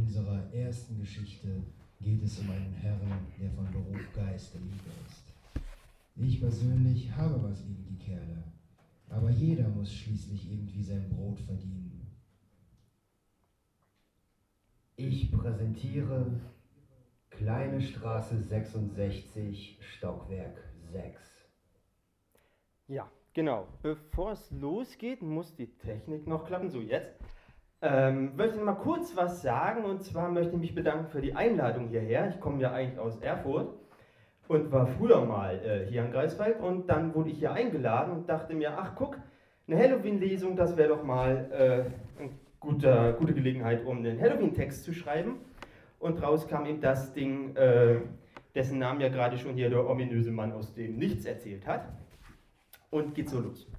unserer ersten Geschichte geht es um einen Herrn, der von Beruf Geisterjäger ist. Ich persönlich habe was gegen die Kerle, aber jeder muss schließlich irgendwie sein Brot verdienen. Ich präsentiere Kleine Straße 66, Stockwerk 6. Ja, genau. Bevor es losgeht, muss die Technik noch klappen. So, jetzt. Möchte ich mal kurz was sagen, und zwar möchte ich mich bedanken für die Einladung hierher. Ich komme ja eigentlich aus Erfurt und war früher mal hier in Greifswald, und dann wurde ich hier eingeladen und dachte mir, ach guck, eine Halloween-Lesung, das wäre doch mal eine gute Gelegenheit, um einen Halloween-Text zu schreiben. Und raus kam eben das Ding, dessen Namen ja gerade schon hier der ominöse Mann aus dem Nichts erzählt hat. Und geht so los.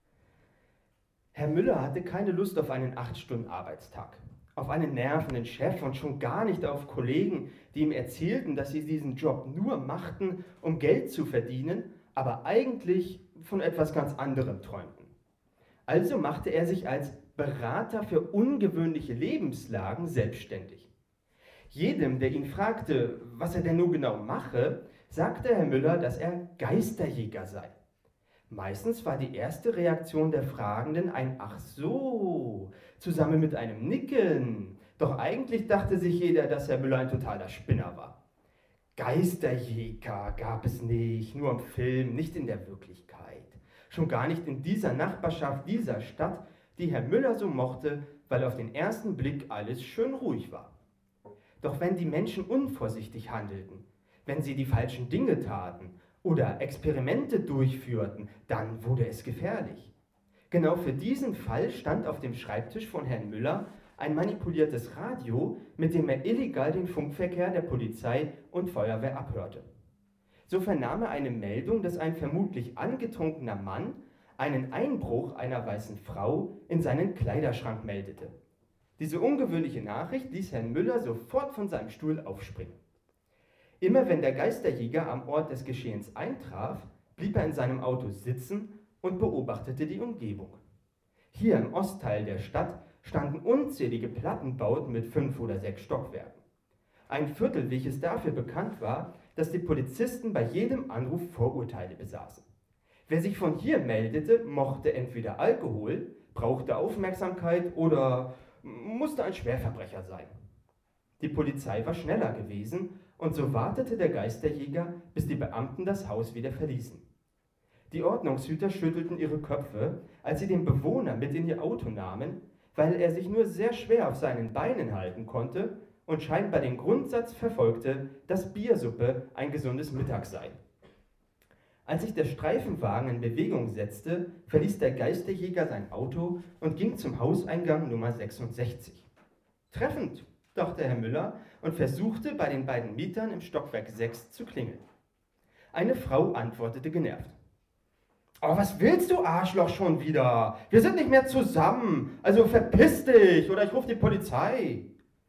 Herr Müller hatte keine Lust auf einen 8-Stunden-Arbeitstag, auf einen nervenden Chef und schon gar nicht auf Kollegen, die ihm erzählten, dass sie diesen Job nur machten, um Geld zu verdienen, aber eigentlich von etwas ganz anderem träumten. Also machte er sich als Berater für ungewöhnliche Lebenslagen selbstständig. Jedem, der ihn fragte, was er denn nun genau mache, sagte Herr Müller, dass er Geisterjäger sei. Meistens war die erste Reaktion der Fragenden ein Ach so, zusammen mit einem Nicken. Doch eigentlich dachte sich jeder, dass Herr Müller ein totaler Spinner war. Geisterjäger gab es nicht, nur im Film, nicht in der Wirklichkeit. Schon gar nicht in dieser Nachbarschaft dieser Stadt, die Herr Müller so mochte, weil auf den ersten Blick alles schön ruhig war. Doch wenn die Menschen unvorsichtig handelten, wenn sie die falschen Dinge taten oder Experimente durchführten, dann wurde es gefährlich. Genau für diesen Fall stand auf dem Schreibtisch von Herrn Müller ein manipuliertes Radio, mit dem er illegal den Funkverkehr der Polizei und Feuerwehr abhörte. So vernahm er eine Meldung, dass ein vermutlich angetrunkener Mann einen Einbruch einer weißen Frau in seinen Kleiderschrank meldete. Diese ungewöhnliche Nachricht ließ Herrn Müller sofort von seinem Stuhl aufspringen. Immer wenn der Geisterjäger am Ort des Geschehens eintraf, blieb er in seinem Auto sitzen und beobachtete die Umgebung. Hier im Ostteil der Stadt standen unzählige Plattenbauten mit 5 oder 6 Stockwerken. Ein Viertel, welches dafür bekannt war, dass die Polizisten bei jedem Anruf Vorurteile besaßen. Wer sich von hier meldete, mochte entweder Alkohol, brauchte Aufmerksamkeit oder musste ein Schwerverbrecher sein. Die Polizei war schneller gewesen, und so wartete der Geisterjäger, bis die Beamten das Haus wieder verließen. Die Ordnungshüter schüttelten ihre Köpfe, als sie den Bewohner mit in ihr Auto nahmen, weil er sich nur sehr schwer auf seinen Beinen halten konnte und scheinbar den Grundsatz verfolgte, dass Biersuppe ein gesundes Mittag sei. Als sich der Streifenwagen in Bewegung setzte, verließ der Geisterjäger sein Auto und ging zum Hauseingang Nummer 66. Treffend, dachte Herr Müller und versuchte, bei den beiden Mietern im Stockwerk 6 zu klingeln. Eine Frau antwortete genervt. »Oh, was willst du, Arschloch, schon wieder? Wir sind nicht mehr zusammen, also verpiss dich oder ich rufe die Polizei.«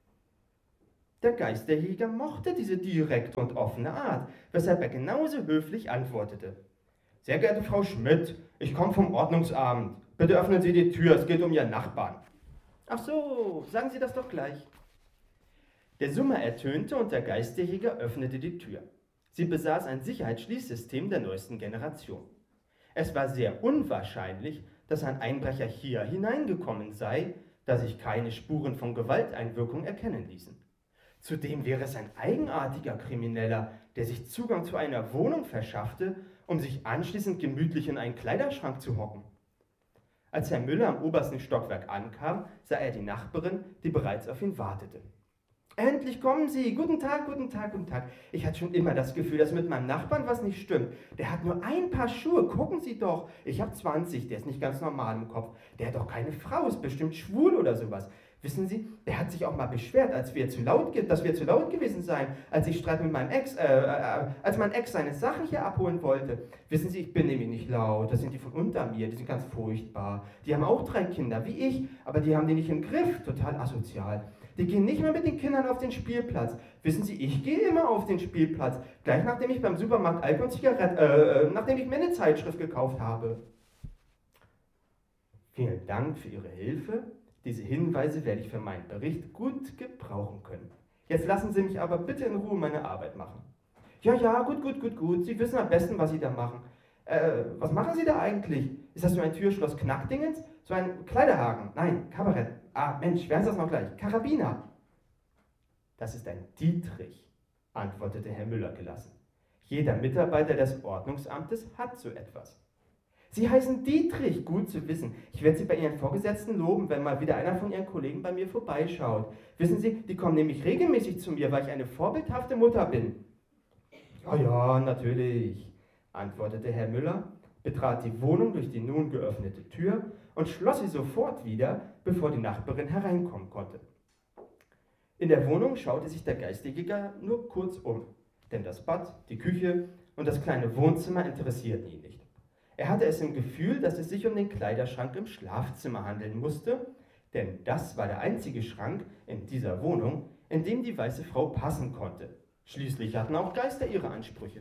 Der Geisterjäger mochte diese direkte und offene Art, weshalb er genauso höflich antwortete. »Sehr geehrte Frau Schmidt, ich komme vom Ordnungsamt. Bitte öffnen Sie die Tür, es geht um Ihren Nachbarn.« »Ach so, sagen Sie das doch gleich.« Der Summer ertönte und der Geisterjäger öffnete die Tür. Sie besaß ein Sicherheitsschließsystem der neuesten Generation. Es war sehr unwahrscheinlich, dass ein Einbrecher hier hineingekommen sei, da sich keine Spuren von Gewalteinwirkung erkennen ließen. Zudem wäre es ein eigenartiger Krimineller, der sich Zugang zu einer Wohnung verschaffte, um sich anschließend gemütlich in einen Kleiderschrank zu hocken. Als Herr Müller am obersten Stockwerk ankam, sah er die Nachbarin, die bereits auf ihn wartete. »Endlich kommen Sie! Guten Tag, guten Tag, guten Tag. Ich hatte schon immer das Gefühl, dass mit meinem Nachbarn was nicht stimmt. Der hat nur ein Paar Schuhe, gucken Sie doch. Ich habe 20, der ist nicht ganz normal im Kopf. Der hat doch keine Frau, ist bestimmt schwul oder sowas. Wissen Sie, der hat sich auch mal beschwert, dass wir zu laut gewesen seien, als ich Streit mit meinem Ex, als mein Ex seine Sachen hier abholen wollte. Wissen Sie, ich bin nämlich nicht laut, das sind die von unter mir, die sind ganz furchtbar. Die haben auch 3 Kinder, wie ich, aber die haben die nicht im Griff, total asozial. Die gehen nicht mehr mit den Kindern auf den Spielplatz. Wissen Sie, ich gehe immer auf den Spielplatz, gleich nachdem ich beim Supermarkt Alkohol und Zigaretten, nachdem ich mir eine Zeitschrift gekauft habe. Vielen Dank für Ihre Hilfe. Diese Hinweise werde ich für meinen Bericht gut gebrauchen können. Jetzt lassen Sie mich aber bitte in Ruhe meine Arbeit machen. Ja, gut. Sie wissen am besten, was Sie da machen. Was machen Sie da eigentlich? Ist das so ein Türschloss Knackdingens? So ein Kleiderhaken? Nein, Kabarett. Ah, Mensch, wer ist das noch gleich? Karabiner. Das ist ein Dietrich, antwortete Herr Müller gelassen. Jeder Mitarbeiter des Ordnungsamtes hat so etwas. Sie heißen Dietrich, gut zu wissen. Ich werde Sie bei Ihren Vorgesetzten loben, wenn mal wieder einer von Ihren Kollegen bei mir vorbeischaut. Wissen Sie, die kommen nämlich regelmäßig zu mir, weil ich eine vorbildhafte Mutter bin. Ja, natürlich, antwortete Herr Müller, betrat die Wohnung durch die nun geöffnete Tür und schloss sie sofort wieder, bevor die Nachbarin hereinkommen konnte. In der Wohnung schaute sich der Geistige nur kurz um, denn das Bad, die Küche und das kleine Wohnzimmer interessierten ihn nicht. Er hatte es im Gefühl, dass es sich um den Kleiderschrank im Schlafzimmer handeln musste, denn das war der einzige Schrank in dieser Wohnung, in dem die weiße Frau passen konnte. Schließlich hatten auch Geister ihre Ansprüche.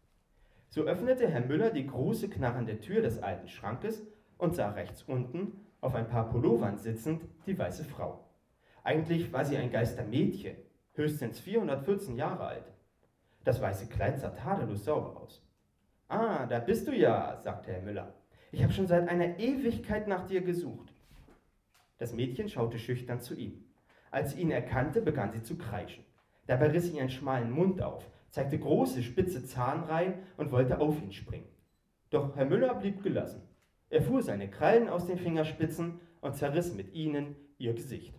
So öffnete Herr Müller die große knarrende Tür des alten Schrankes und sah rechts unten, auf ein paar Pullovern sitzend, die weiße Frau. Eigentlich war sie ein Geistermädchen, höchstens 414 Jahre alt. Das weiße Kleid sah tadellos sauber aus. »Ah, da bist du ja«, sagte Herr Müller. »Ich habe schon seit einer Ewigkeit nach dir gesucht.« Das Mädchen schaute schüchtern zu ihm. Als sie ihn erkannte, begann sie zu kreischen. Dabei riss sie ihren schmalen Mund auf, zeigte große, spitze Zahnreihen und wollte auf ihn springen. Doch Herr Müller blieb gelassen. Er fuhr seine Krallen aus den Fingerspitzen und zerriss mit ihnen ihr Gesicht.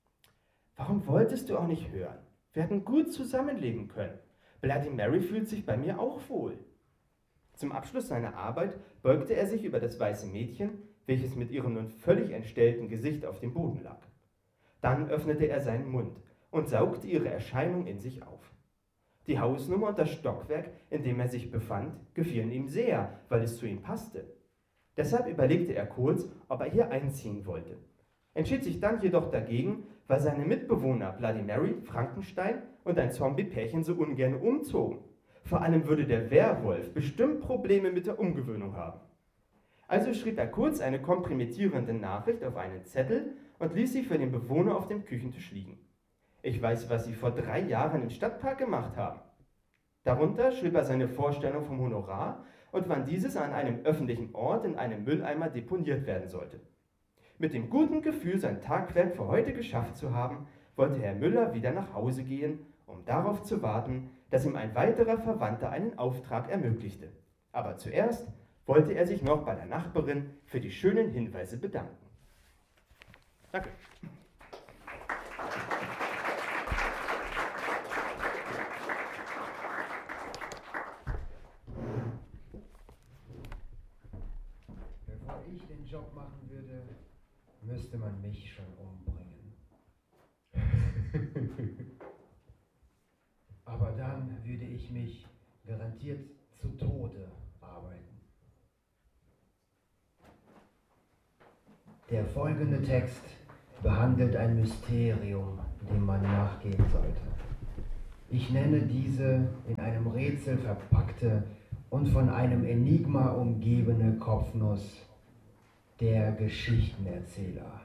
»Warum wolltest du auch nicht hören? Wir hätten gut zusammenleben können. Bloody Mary fühlt sich bei mir auch wohl.« Zum Abschluss seiner Arbeit beugte er sich über das weiße Mädchen, welches mit ihrem nun völlig entstellten Gesicht auf dem Boden lag. Dann öffnete er seinen Mund und saugte ihre Erscheinung in sich auf. Die Hausnummer und das Stockwerk, in dem er sich befand, gefielen ihm sehr, weil es zu ihm passte. Deshalb überlegte er kurz, ob er hier einziehen wollte. Entschied sich dann jedoch dagegen, weil seine Mitbewohner Bloody Mary, Frankenstein und ein Zombie-Pärchen so ungern umzogen. Vor allem würde der Werwolf bestimmt Probleme mit der Umgewöhnung haben. Also schrieb er kurz eine kompromittierende Nachricht auf einen Zettel und ließ sie für den Bewohner auf dem Küchentisch liegen. Ich weiß, was Sie vor 3 Jahren im Stadtpark gemacht haben. Darunter schrieb er seine Vorstellung vom Honorar und wann dieses an einem öffentlichen Ort in einem Mülleimer deponiert werden sollte. Mit dem guten Gefühl, sein Tagwerk für heute geschafft zu haben, wollte Herr Müller wieder nach Hause gehen, um darauf zu warten, dass ihm ein weiterer Verwandter einen Auftrag ermöglichte. Aber zuerst wollte er sich noch bei der Nachbarin für die schönen Hinweise bedanken. Danke. Bevor ich den Job machen würde, müsste man mich schon umbringen. Aber dann würde ich mich garantiert zu Tode arbeiten. Der folgende Text behandelt ein Mysterium, dem man nachgehen sollte. Ich nenne diese in einem Rätsel verpackte und von einem Enigma umgebene Kopfnuss der Geschichtenerzähler.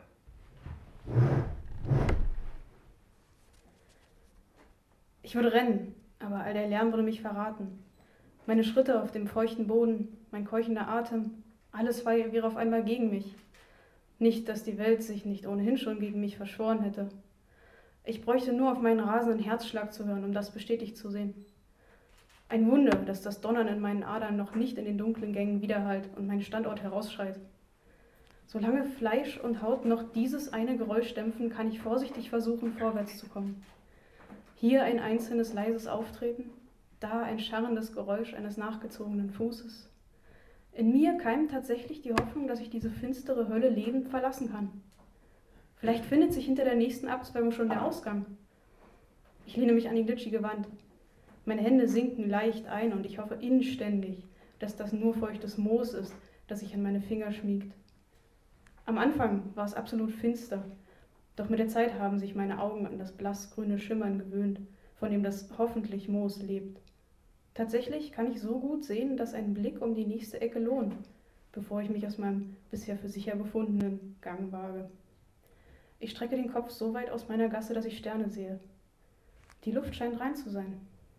Ich würde rennen, aber all der Lärm würde mich verraten. Meine Schritte auf dem feuchten Boden, mein keuchender Atem, alles wäre auf einmal gegen mich. Nicht, dass die Welt sich nicht ohnehin schon gegen mich verschworen hätte. Ich bräuchte nur auf meinen rasenden Herzschlag zu hören, um das bestätigt zu sehen. Ein Wunder, dass das Donnern in meinen Adern noch nicht in den dunklen Gängen widerhallt und mein Standort herausschreit. Solange Fleisch und Haut noch dieses eine Geräusch dämpfen, kann ich vorsichtig versuchen, vorwärts zu kommen. Hier ein einzelnes leises Auftreten, da ein scharrendes Geräusch eines nachgezogenen Fußes. In mir keimt tatsächlich die Hoffnung, dass ich diese finstere Hölle lebend verlassen kann. Vielleicht findet sich hinter der nächsten Abzweigung schon der Ausgang. Ich lehne mich an die glitschige Wand. Meine Hände sinken leicht ein und ich hoffe inständig, dass das nur feuchtes Moos ist, das sich an meine Finger schmiegt. Am Anfang war es absolut finster, doch mit der Zeit haben sich meine Augen an das blassgrüne Schimmern gewöhnt, von dem das hoffentlich Moos lebt. Tatsächlich kann ich so gut sehen, dass ein Blick um die nächste Ecke lohnt, bevor ich mich aus meinem bisher für sicher befundenen Gang wage. Ich strecke den Kopf so weit aus meiner Gasse, dass ich Sterne sehe. Die Luft scheint rein zu sein.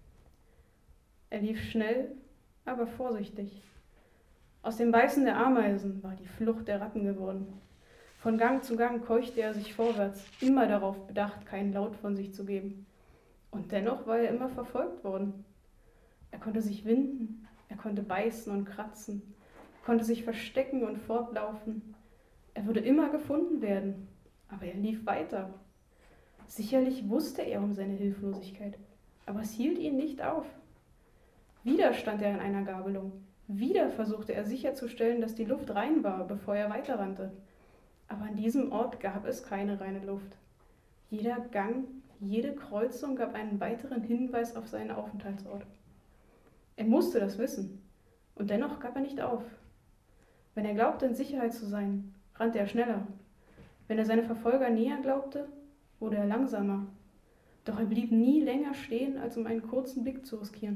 Er lief schnell, aber vorsichtig. Aus dem Beißen der Ameisen war die Flucht der Ratten geworden. Von Gang zu Gang keuchte er sich vorwärts, immer darauf bedacht, keinen Laut von sich zu geben. Und dennoch war er immer verfolgt worden. Er konnte sich winden, er konnte beißen und kratzen, konnte sich verstecken und fortlaufen. Er würde immer gefunden werden, aber er lief weiter. Sicherlich wusste er um seine Hilflosigkeit, aber es hielt ihn nicht auf. Wieder stand er in einer Gabelung. Wieder versuchte er sicherzustellen, dass die Luft rein war, bevor er weiterrannte. Aber an diesem Ort gab es keine reine Luft. Jeder Gang, jede Kreuzung gab einen weiteren Hinweis auf seinen Aufenthaltsort. Er musste das wissen, und dennoch gab er nicht auf. Wenn er glaubte, in Sicherheit zu sein, rannte er schneller. Wenn er seine Verfolger näher glaubte, wurde er langsamer. Doch er blieb nie länger stehen, als um einen kurzen Blick zu riskieren.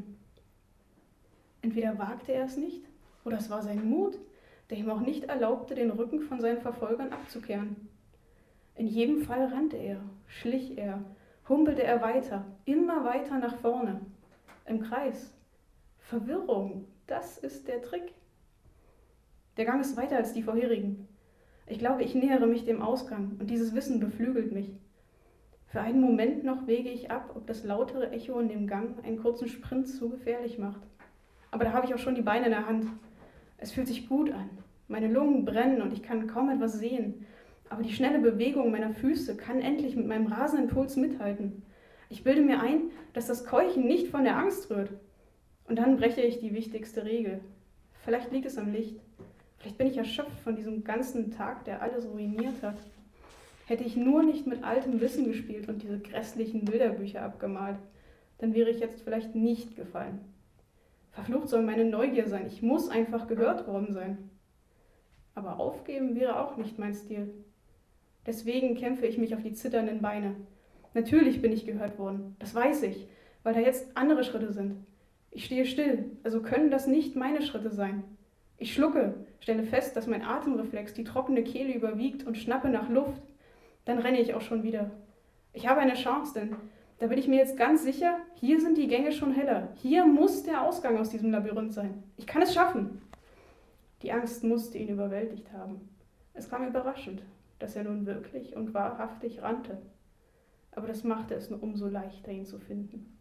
Entweder wagte er es nicht, oder es war sein Mut, der ihm auch nicht erlaubte, den Rücken von seinen Verfolgern abzukehren. In jedem Fall rannte er, schlich er, humpelte er weiter, immer weiter nach vorne, im Kreis. Verwirrung, das ist der Trick. Der Gang ist weiter als die vorherigen. Ich glaube, ich nähere mich dem Ausgang und dieses Wissen beflügelt mich. Für einen Moment noch wäge ich ab, ob das lautere Echo in dem Gang einen kurzen Sprint zu gefährlich macht. Aber da habe ich auch schon die Beine in der Hand. Es fühlt sich gut an. Meine Lungen brennen und ich kann kaum etwas sehen. Aber die schnelle Bewegung meiner Füße kann endlich mit meinem rasenden Puls mithalten. Ich bilde mir ein, dass das Keuchen nicht von der Angst rührt. Und dann breche ich die wichtigste Regel. Vielleicht liegt es am Licht. Vielleicht bin ich erschöpft von diesem ganzen Tag, der alles ruiniert hat. Hätte ich nur nicht mit altem Wissen gespielt und diese grässlichen Bilderbücher abgemalt, dann wäre ich jetzt vielleicht nicht gefallen. Verflucht soll meine Neugier sein. Ich muss einfach gehört worden sein. Aber aufgeben wäre auch nicht mein Stil. Deswegen kämpfe ich mich auf die zitternden Beine. Natürlich bin ich gehört worden, das weiß ich, weil da jetzt andere Schritte sind. Ich stehe still, also können das nicht meine Schritte sein. Ich schlucke, stelle fest, dass mein Atemreflex die trockene Kehle überwiegt und schnappe nach Luft. Dann renne ich auch schon wieder. Ich habe eine Chance, denn da bin ich mir jetzt ganz sicher, hier sind die Gänge schon heller. Hier muss der Ausgang aus diesem Labyrinth sein. Ich kann es schaffen. Die Angst musste ihn überwältigt haben. Es kam überraschend, dass er nun wirklich und wahrhaftig rannte. Aber das machte es nur umso leichter, ihn zu finden.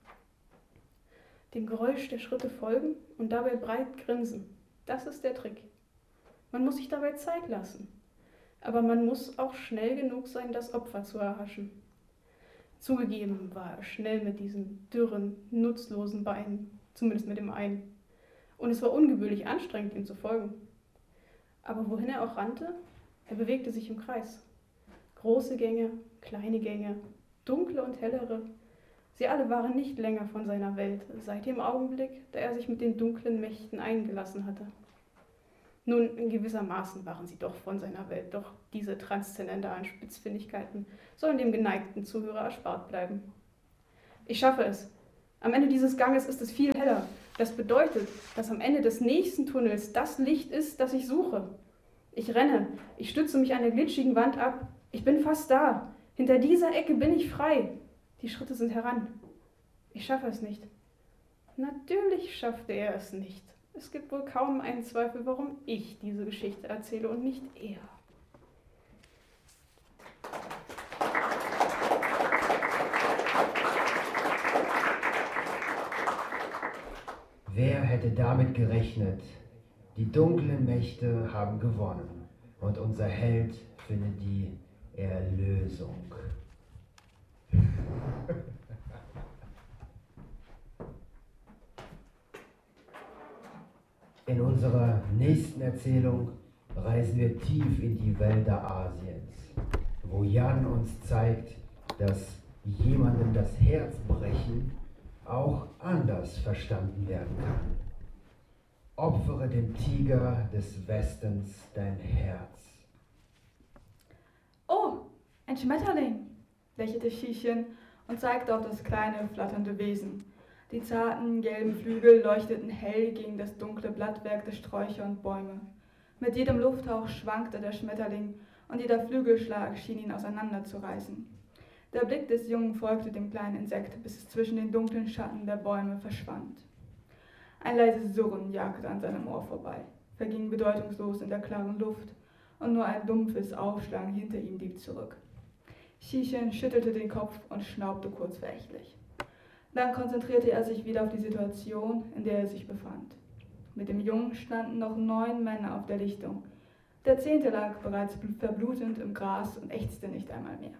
Dem Geräusch der Schritte folgen und dabei breit grinsen. Das ist der Trick. Man muss sich dabei Zeit lassen. Aber man muss auch schnell genug sein, das Opfer zu erhaschen. Zugegeben war er schnell mit diesen dürren, nutzlosen Beinen, zumindest mit dem einen. Und es war ungebührlich anstrengend, ihm zu folgen. Aber wohin er auch rannte, er bewegte sich im Kreis. Große Gänge, kleine Gänge, dunkle und hellere, sie alle waren nicht länger von seiner Welt, seit dem Augenblick, da er sich mit den dunklen Mächten eingelassen hatte. Nun, in gewissermaßen waren sie doch von seiner Welt, doch diese transzendentalen Spitzfindigkeiten sollen dem geneigten Zuhörer erspart bleiben. Ich schaffe es. Am Ende dieses Ganges ist es viel heller. Das bedeutet, dass am Ende des nächsten Tunnels das Licht ist, das ich suche. Ich renne, ich stütze mich an der glitschigen Wand ab. Ich bin fast da. Hinter dieser Ecke bin ich frei. Die Schritte sind heran. Ich schaffe es nicht. Natürlich schaffte er es nicht. Es gibt wohl kaum einen Zweifel, warum ich diese Geschichte erzähle und nicht er. Wer hätte damit gerechnet? Die dunklen Mächte haben gewonnen und unser Held findet die Erlösung. In unserer nächsten Erzählung reisen wir tief in die Wälder Asiens, wo Jan uns zeigt, dass jemandem das Herz brechen auch anders verstanden werden kann. Opfere dem Tiger des Westens dein Herz. Oh, ein Schmetterling, lächelte Schiechen und zeigte auf das kleine, flatternde Wesen. Die zarten, gelben Flügel leuchteten hell gegen das dunkle Blattwerk der Sträucher und Bäume. Mit jedem Lufthauch schwankte der Schmetterling und jeder Flügelschlag schien ihn auseinanderzureißen. Der Blick des Jungen folgte dem kleinen Insekt, bis es zwischen den dunklen Schatten der Bäume verschwand. Ein leises Surren jagte an seinem Ohr vorbei, verging bedeutungslos in der klaren Luft, und nur ein dumpfes Aufschlagen hinter ihm blieb zurück. Xischen schüttelte den Kopf und schnaubte kurz verächtlich. Dann konzentrierte er sich wieder auf die Situation, in der er sich befand. Mit dem Jungen standen noch 9 Männer auf der Lichtung. Der 10. lag bereits verblutend im Gras und ächzte nicht einmal mehr.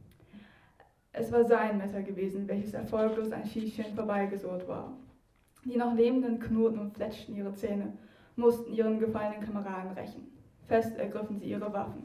Es war sein Messer gewesen, welches erfolglos an Xischen vorbeigesurrt war. Die noch lebenden knurrten und fletschten ihre Zähne, mussten ihren gefallenen Kameraden rächen. Fest ergriffen sie ihre Waffen.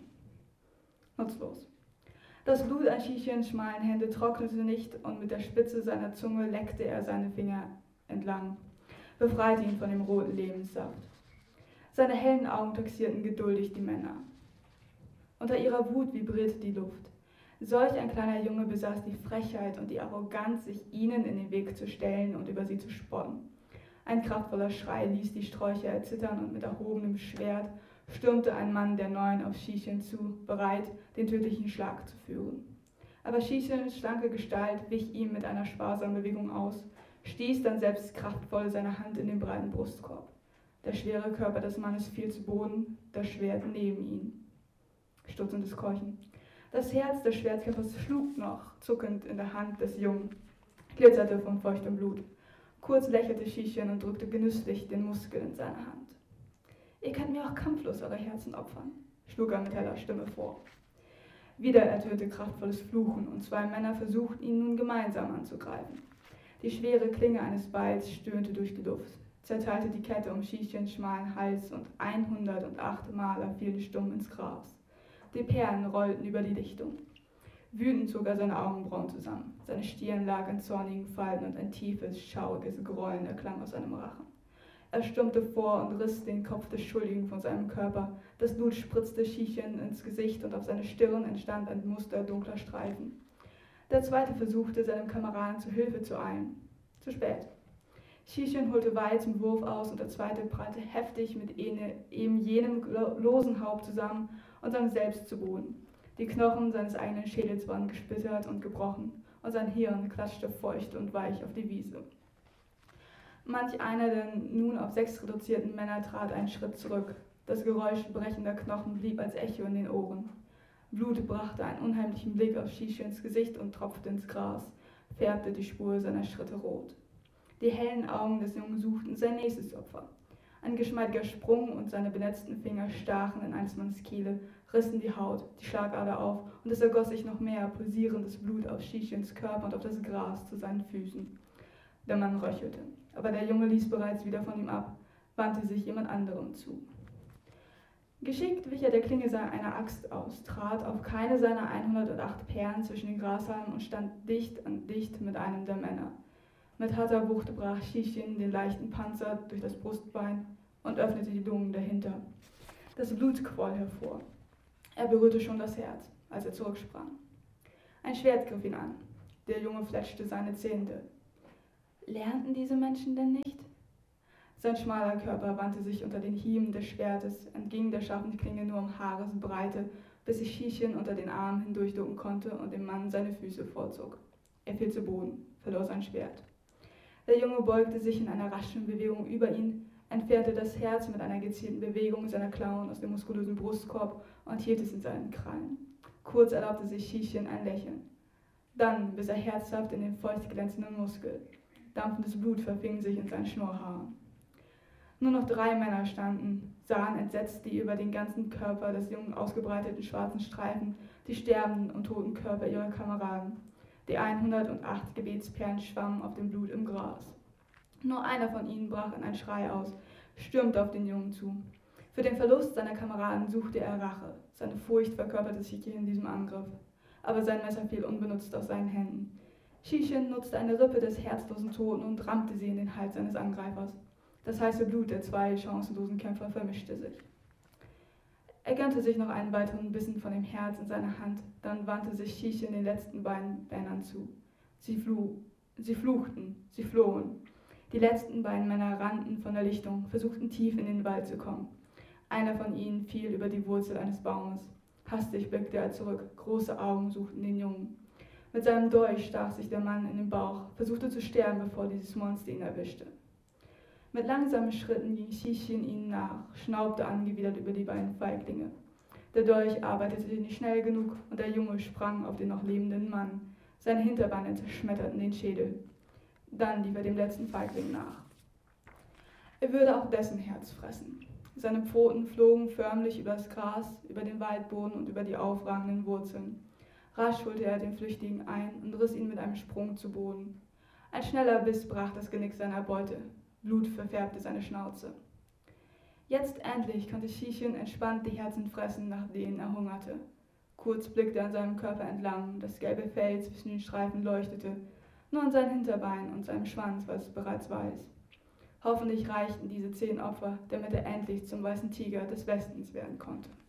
Nutzlos. Das Blut an Xichens schmalen Hände trocknete nicht und mit der Spitze seiner Zunge leckte er seine Finger entlang, befreite ihn von dem roten Lebenssaft. Seine hellen Augen taxierten geduldig die Männer. Unter ihrer Wut vibrierte die Luft. Solch ein kleiner Junge besaß die Frechheit und die Arroganz, sich ihnen in den Weg zu stellen und über sie zu spotten. Ein kraftvoller Schrei ließ die Sträucher erzittern und mit erhobenem Schwert stürmte ein Mann der 9 auf Xischen zu, bereit, den tödlichen Schlag zu führen. Aber Xichens schlanke Gestalt wich ihm mit einer sparsamen Bewegung aus, stieß dann selbst kraftvoll seine Hand in den breiten Brustkorb. Der schwere Körper des Mannes fiel zu Boden, das Schwert neben ihn. Stutzendes Keuchen. Das Herz des Schwertkämpfers schlug noch, zuckend in der Hand des Jungen, glitzerte von feuchtem Blut. Kurz lächelte Xischen und drückte genüsslich den Muskel in seine Hand. »Ihr könnt mir auch kampflos eure Herzen opfern«, schlug er mit heller Stimme vor. Wieder ertönte kraftvolles Fluchen und 2 Männer versuchten, ihn nun gemeinsam anzugreifen. Die schwere Klinge eines Beils stöhnte durch die Luft, zerteilte die Kette um Xichens schmalen Hals und 108 Maler fielen stumm ins Gras. Die Perlen rollten über die Lichtung. Wütend zog er seine Augenbrauen zusammen. Seine Stirn lag in zornigen Falten und ein tiefes, schauriges Grollen erklang aus seinem Rachen. Er stürmte vor und riss den Kopf des Schuldigen von seinem Körper. Das Blut spritzte Xichen ins Gesicht und auf seine Stirn entstand ein Muster dunkler Streifen. Der zweite versuchte, seinem Kameraden zu Hilfe zu eilen. Zu spät. Xichen holte weit zum Wurf aus und der zweite prallte heftig mit eben jenem losen Haupt zusammen und sank selbst zu Boden. Die Knochen seines eigenen Schädels waren gesplittert und gebrochen und sein Hirn klatschte feucht und weich auf die Wiese. Manch einer der nun auf 6 reduzierten Männer trat einen Schritt zurück. Das Geräusch brechender Knochen blieb als Echo in den Ohren. Blut brachte einen unheimlichen Blick auf Xichens Gesicht und tropfte ins Gras, färbte die Spur seiner Schritte rot. Die hellen Augen des Jungen suchten sein nächstes Opfer. Ein geschmeidiger Sprung und seine benetzten Finger stachen in eines Mannes Kehle, rissen die Haut, die Schlagader auf und es ergoss sich noch mehr pulsierendes Blut auf Xichens Körper und auf das Gras zu seinen Füßen. Der Mann röchelte, aber der Junge ließ bereits wieder von ihm ab, wandte sich jemand anderem zu. Geschickt wich er der Klinge einer Axt aus, trat auf keine seiner 108 Perlen zwischen den Grashalmen und stand dicht an dicht mit einem der Männer. Mit harter Wucht brach Xichin den leichten Panzer durch das Brustbein und öffnete die Lungen dahinter. Das Blut quoll hervor. Er berührte schon das Herz, als er zurücksprang. Ein Schwert griff ihn an. Der Junge fletschte seine Zähne. Lernten diese Menschen denn nicht? Sein schmaler Körper wandte sich unter den Hieben des Schwertes, entging der scharfen Klinge nur um Haaresbreite, bis sich Xichin unter den Armen hindurchducken konnte und dem Mann seine Füße vorzog. Er fiel zu Boden, verlor sein Schwert. Der Junge beugte sich in einer raschen Bewegung über ihn, entfernte das Herz mit einer gezielten Bewegung seiner Klauen aus dem muskulösen Brustkorb und hielt es in seinen Krallen. Kurz erlaubte sich Xichin ein Lächeln. Dann biss er herzhaft in den feucht glänzenden Muskel. Dampfendes Blut verfing sich in seinen Schnurrhaaren. Nur noch 3 Männer standen, sahen entsetzt die über den ganzen Körper des Jungen ausgebreiteten schwarzen Streifen, die sterbenden und toten Körper ihrer Kameraden. Die 108 Gebetsperlen schwammen auf dem Blut im Gras. Nur einer von ihnen brach in einen Schrei aus, stürmte auf den Jungen zu. Für den Verlust seiner Kameraden suchte er Rache. Seine Furcht verkörperte sich in diesem Angriff. Aber sein Messer fiel unbenutzt aus seinen Händen. Xichin nutzte eine Rippe des herzlosen Toten und rammte sie in den Hals seines Angreifers. Das heiße Blut der 2 chancenlosen Kämpfer vermischte sich. Er gönnte sich noch einen weiteren Bissen von dem Herz in seiner Hand, dann wandte sich Xichin den letzten beiden Männern zu. Sie fluchten, sie flohen. Die letzten beiden Männer rannten von der Lichtung, versuchten tief in den Wald zu kommen. Einer von ihnen fiel über die Wurzel eines Baumes. Hastig blickte er zurück, große Augen suchten den Jungen. Mit seinem Dolch stach sich der Mann in den Bauch, versuchte zu sterben, bevor dieses Monster ihn erwischte. Mit langsamen Schritten ging Xixin ihnen nach, schnaubte angewidert über die beiden Feiglinge. Der Dolch arbeitete nicht schnell genug und der Junge sprang auf den noch lebenden Mann. Seine Hinterbeine zerschmetterten den Schädel. Dann lief er dem letzten Feigling nach. Er würde auch dessen Herz fressen. Seine Pfoten flogen förmlich über das Gras, über den Waldboden und über die aufragenden Wurzeln. Rasch holte er den Flüchtigen ein und riss ihn mit einem Sprung zu Boden. Ein schneller Biss brach das Genick seiner Beute. Blut verfärbte seine Schnauze. Jetzt endlich konnte Xixin entspannt die Herzen fressen, nach denen er hungerte. Kurz blickte er an seinem Körper entlang, das gelbe Fell zwischen den Streifen leuchtete, nur an seinem Hinterbein und seinem Schwanz war es bereits weiß. Hoffentlich reichten diese 10 Opfer, damit er endlich zum weißen Tiger des Westens werden konnte.